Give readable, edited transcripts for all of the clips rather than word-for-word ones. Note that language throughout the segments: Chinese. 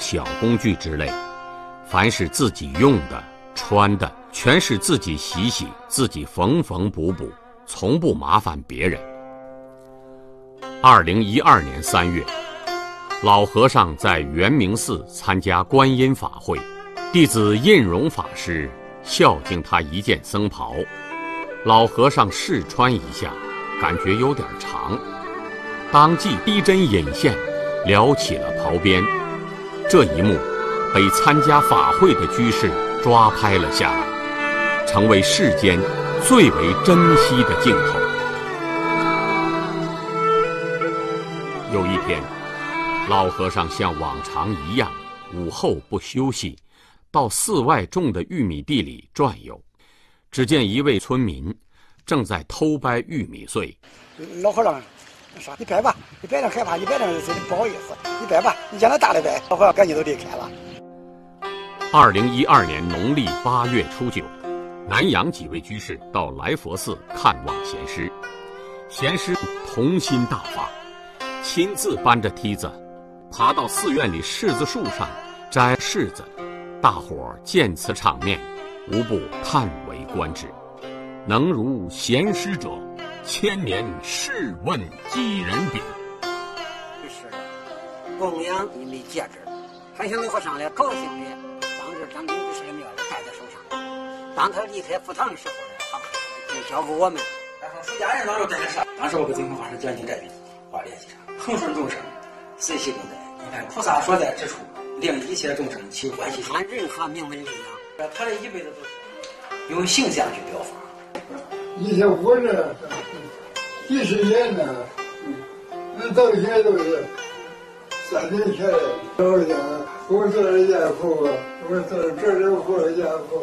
小工具之类，凡是自己用的、穿的，全是自己洗洗，自己缝缝补补，从不麻烦别人。2012年3月，老和尚在圆明寺参加观音法会，弟子印荣法师孝敬他一件僧袍，老和尚试穿一下，感觉有点长，当即逼针引线，撩起了袍边。这一幕被参加法会的居士抓拍了下来，成为世间最为珍惜的镜头。有一天，老和尚像往常一样，午后不休息，到寺外种的玉米地里转悠。只见一位村民正在偷掰玉米穗。 老和尚说：“你掰吧，你掰着害怕，你掰着不好意思，你掰吧，你将来大的掰。”老和尚赶紧都离开了。 2012年农历8月初9，南阳几位居士到来佛寺看望贤师，贤师童心大发，亲自搬着梯子爬到寺院里柿子树上摘柿子，大伙儿见此场面，无不叹为观止。能如贤师者，千年试问几人比？ 是供养你们戒指，还向老和尚来高兴的，当着张明居士的面戴在手上。当他离开佛堂的时候呢，他就交给我们。 然后出家人当时戴的啥？当时我给净空法师讲经这句话联系上，恒顺众生，随喜共在。你看菩萨所在之处，令一切众生起欢喜心。 他任何名闻利养， 他这一辈子都是用形象去表法。 以前我这几十年呢，那到现在都是3年前老家，我做了家父，我做了这里活家父，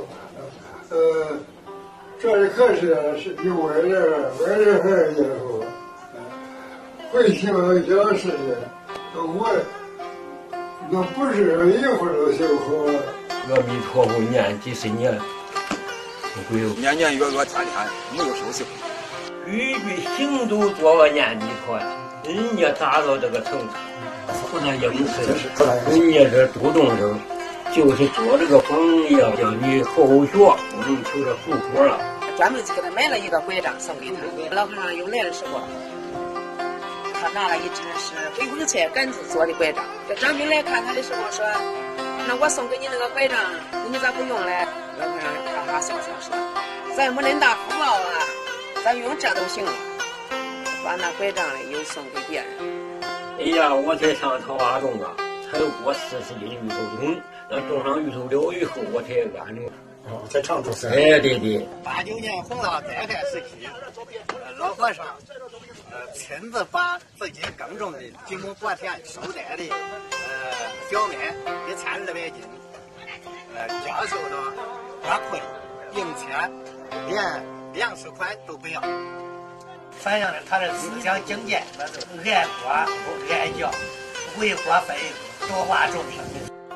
这里可是有我这还是家父，回去教事的，我那不是一会儿都修好了。 阿弥陀佛念几十年。 年年月月天天没有休息， 句句行都做个念弥陀，人家达到这个程度，不能应试，人家这主动生，就是做这个榜样，叫你后学，不能求着复活了。 专门给他买了一个拐杖送给他，老和尚又来的时候，他拿了一只是回光菜杆子做的拐杖。这张兵来看他的时候说：“那我送给你那个拐杖，你咋不用嘞？”老和尚哈哈笑笑说：“咱没恁大福报啊，咱用这都行了。”把那拐杖嘞又送给别人。 哎呀，我才上桃花种啊，才过40斤芋头种，那种上芋头了以后，我才安定。 在常住寺。 哎，对对。 89年洪涝灾害时期，老和尚亲自把自己耕种的几亩薄田收摘的小麦1200斤，交收到花库里，并且连粮食款都不要，反映了他的思想境界，那就爱国爱教，为国分多化众生。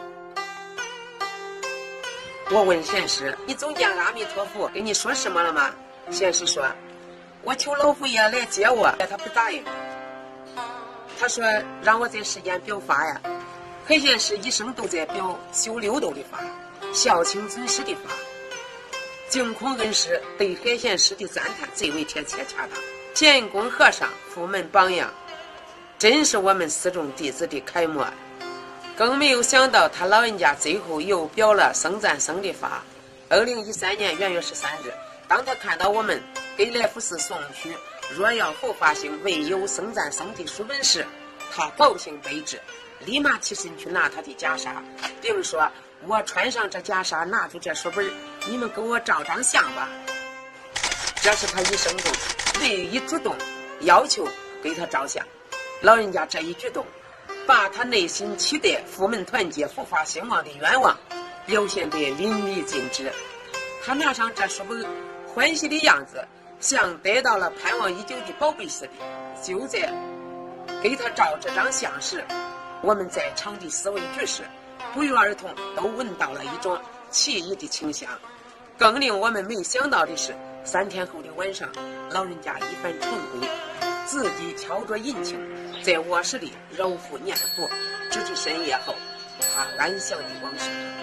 我问贤师：“你总见阿弥陀佛跟你说什么了吗？”贤师说：“我求老佛爷来接我，他不答应。他说让我在世间表法呀。海贤师一生都在表修六斗的法，孝亲尊师的法。净空恩师对海贤师的赞叹最为贴切恰当。建功和尚佛门榜样，真是我们寺众弟子的楷模。更没有想到他老人家最后又表了僧赞僧的法。2013年元月13日，当他看到我们给来福寺送去若要后发行未有僧赞僧的书本时，他高兴备至，立马起身去拿他的袈裟，并说：“我穿上这袈裟，拿出这书本，你们给我照张相吧。”这是他一生中唯一主动要求给他照相。老人家这一举动，把他内心期待佛门团结、佛法兴旺的愿望表现得淋漓尽致。他拿上这书本，欢喜的样子像得到了盼望已久的宝贝似的。就在给他照这张相时，我们在场的4位居士不约而同都闻到了一种奇异的清香。更令我们没想到的是，3天后的晚上，老人家一番晨归，自己敲着银磬，在卧室里揉腹念佛，直至深夜后， 他安详的往生。